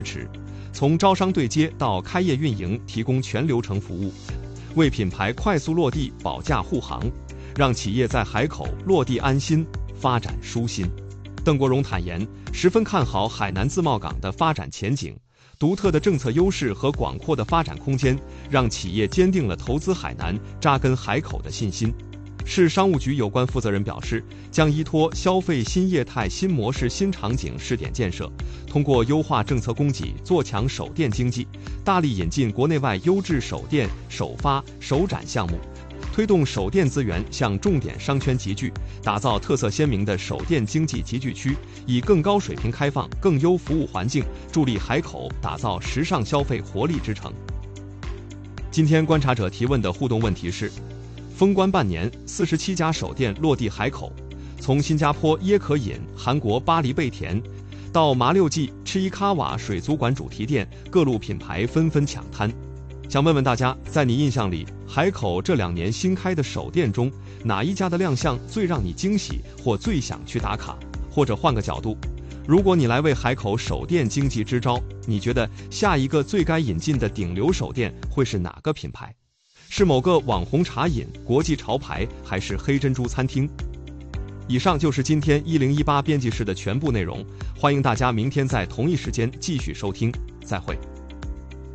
从招商对接到开业运营，提供全流程服务，为品牌快速落地保驾护航，让企业在海口落地安心，发展舒心。邓国荣坦言，十分看好海南自贸港的发展前景，独特的政策优势和广阔的发展空间，让企业坚定了投资海南、扎根海口的信心。市商务局有关负责人表示，将依托消费新业态、新模式、新场景试点建设，通过优化政策供给，做强手电经济，大力引进国内外优质手电、首发、首展项目，推动手电资源向重点商圈集聚，打造特色鲜明的手电经济集聚区，以更高水平开放、更优服务环境，助力海口打造时尚消费活力之城。今天观察者提问的互动问题是：封关半年，47家手店落地海口，从新加坡椰可饮、韩国巴黎贝甜，到麻六记、赤伊卡瓦水族馆主题店，各路品牌纷纷抢滩。想问问大家，在你印象里，海口这2年新开的手店中，哪一家的亮相最让你惊喜，或最想去打卡？或者换个角度，如果你来为海口手电经济支招，你觉得下一个最该引进的顶流手店会是哪个品牌？是某个网红茶饮、国际潮牌，还是黑珍珠餐厅？以上就是今天1018编辑室的全部内容，欢迎大家明天在同一时间继续收听，再会。